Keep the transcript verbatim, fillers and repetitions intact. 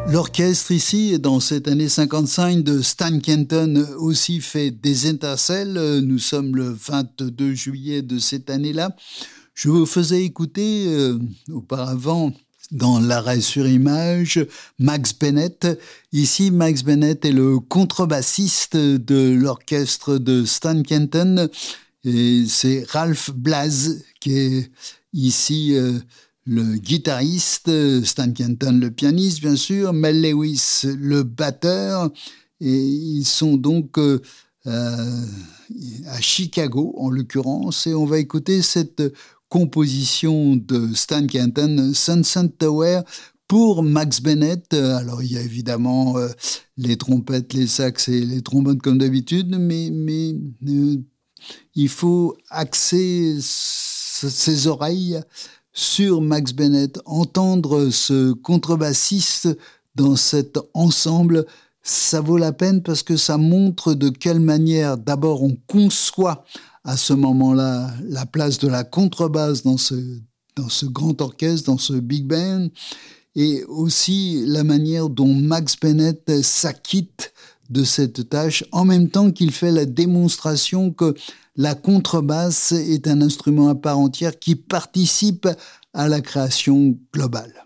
L'orchestre ici, dans cette année cinquante-cinq de Stan Kenton, aussi fait des étincelles. Nous sommes le vingt-deux juillet de cette année-là. Je vous faisais écouter euh, auparavant, dans l'arrêt sur image, Max Bennett. Ici, Max Bennett est le contrebassiste de l'orchestre de Stan Kenton. Et c'est Ralph Blaz qui est ici euh, le guitariste, Stan Kenton le pianiste bien sûr, Mel Lewis le batteur, et ils sont donc euh, euh, à Chicago en l'occurrence, et on va écouter cette composition de Stan Kenton, Sunset Tower, pour Max Bennett. Alors il y a évidemment euh, les trompettes, les sax et les trombones comme d'habitude, mais, mais euh, il faut axer ses oreilles sur Max Bennett, entendre ce contrebassiste dans cet ensemble, ça vaut la peine parce que ça montre de quelle manière d'abord on conçoit à ce moment-là la place de la contrebasse dans ce, dans ce grand orchestre, dans ce big band, et aussi la manière dont Max Bennett s'acquitte de cette tâche, en même temps qu'il fait la démonstration que la contrebasse est un instrument à part entière qui participe à la création globale.